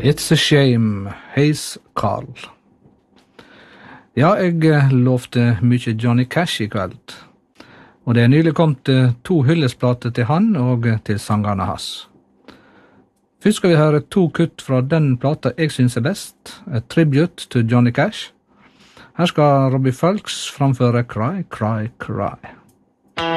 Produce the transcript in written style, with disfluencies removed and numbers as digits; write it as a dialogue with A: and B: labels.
A: It's a shame, heis Carl. Ja, jeg lovte mye Johnny Cash i kveld. Og det nylig kommet 2 hyllesplater til han og til sangerne hans. Først skal vi høre 2 kutt fra den plata jeg synes er best, A Tribute to Johnny Cash. Her skal Robbie Fulks framføre Cry, Cry, Cry.